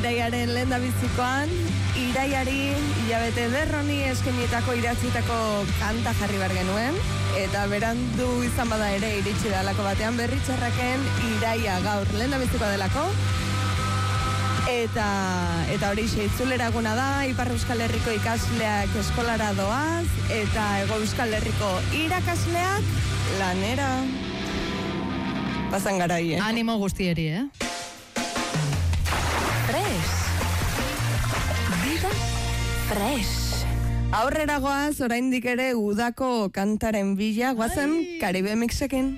Iraiaren lehen bizikoan, iraiari hilabete derroni eskenietako idatzitako kanta jarri behar genuen, eta berandu izan bada ere iritsi dalako batean berritxarraken iraia gaur lehen bizikoa delako, eta hori itzulera da, Ipar Euskal Herriko ikasleak eskolara doaz, eta Hego Euskal Herriko irakasleak lanera. Pasan garai, Animo guztieri, Fresh. Vida fresh. Aurrera goaz, oraindik ere udako kantaren bila, guazen Caribe Mixekin.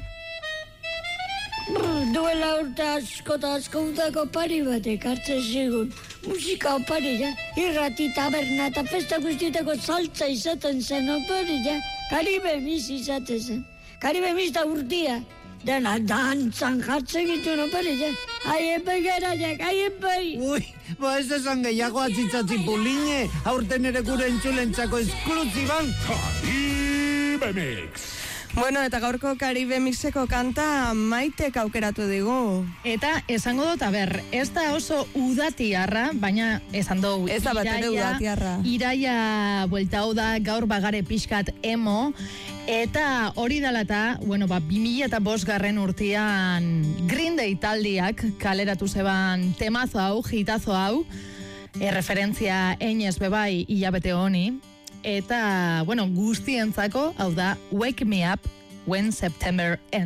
Duela urte asko eta asko udako pari batek hartzen zigun. Musika opari, irrati, taberna eta festa guztietako saltza izaten zen opari, Caribe Mix izaten zen. Caribe Mix da urtia. Dena dantzan jartzen gitu opari, Haien bai garaiak, haien bai. Ui, ez esan gehiago atzitzatzi puline, aurten ere gure entzulentzako esklusiban. Caribe Mix. Bueno, eta gaurko Caribe Mixeko kanta Maitek aukeratu digu. Eta esango dut, ez da oso udatiarra, baina esan dugu. Ez da bat ere udatiarra. Iraia buelta hau da, gaur bagare pixkat emo, eta hori dalata, 2005 urtean Green Day taldiak kaleratu zeban temazo hau, hitazo hau, referentzia einez bebai hilabete honi, eta, guztientzako, hau da, Wake Me Up When September Ends.